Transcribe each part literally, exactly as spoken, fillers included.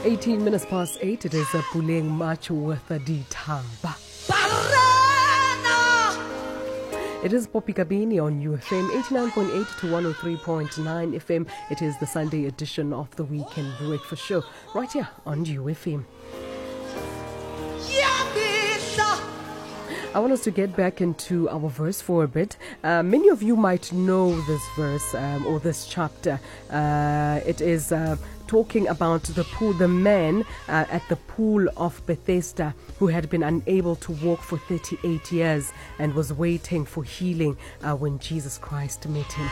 eighteen minutes past eight, it is a Puleng March with a Ditaba. It is Poppy Kabini on U F M eighty-nine point eight to one oh three point nine F M. It is the Sunday edition of the Weekend Breakfast Show right here on U F M. I want us to get back into our verse for a bit. Uh, many of you might know this verse um, or this chapter. Uh, it is uh, talking about the pool, the man uh, at the pool of Bethesda who had been unable to walk for thirty-eight years and was waiting for healing uh, when Jesus Christ met him.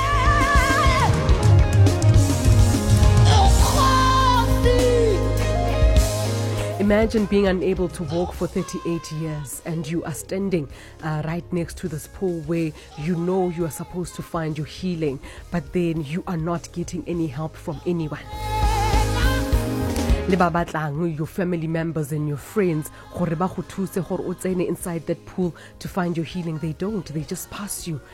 Imagine being unable to walk for thirty-eight years and you are standing uh, right next to this pool where you know you are supposed to find your healing, but then you are not getting any help from anyone. Your family members and your friends inside that pool to find your healing, they don't. They just pass you.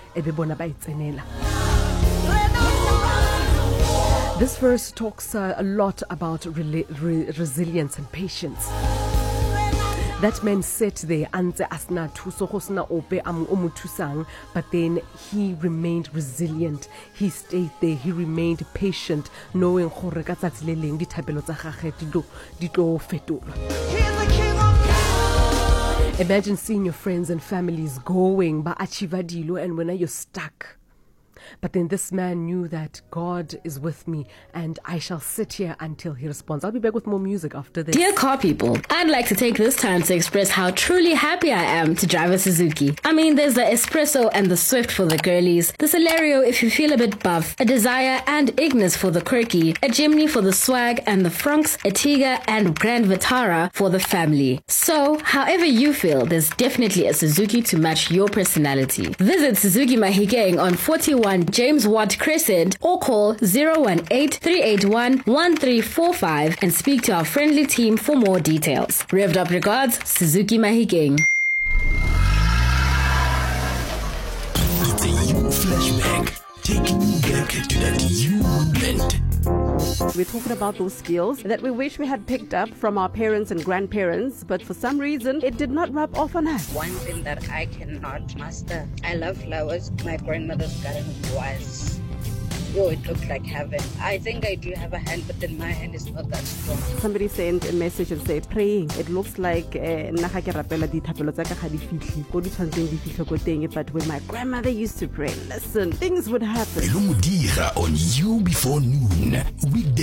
This verse talks uh, a lot about re- re- resilience and patience. That man sat there, but then he remained resilient. He stayed there. He remained patient, knowing imagine seeing your friends and families going, and when you're stuck. But then this man knew that God is with me and I shall sit here until he responds. I'll be back with more music after this. Dear car people, I'd like to take this time to express how truly happy I am to drive a Suzuki. I mean, there's the Espresso and the Swift for the girlies, the Celerio if you feel a bit buff, a Desire and Ignis for the quirky, a Jimny for the swag, and the Franks, a Tiga and Grand Vitara for the family. So, however you feel, there's definitely a Suzuki to match your personality. Visit Suzuki Mahikeng on forty-one James Watt Crescent or call zero one eight, three eight one, one three four five and speak to our friendly team for more details. Revved up regards, Suzuki Mahikeng. It's a you flashback, taking you back to that you moment. We're talking about those skills that we wish we had picked up from our parents and grandparents, but for some reason, it did not rub off on us. One thing that I cannot master, I love flowers. My grandmother's garden was, oh, it looked like heaven. I think I do have a hand, but then my hand is not that strong. Somebody sent a message and said, praying. It looks like but when my grandmother used to pray, listen, things would happen. On You Before Noon, weekday.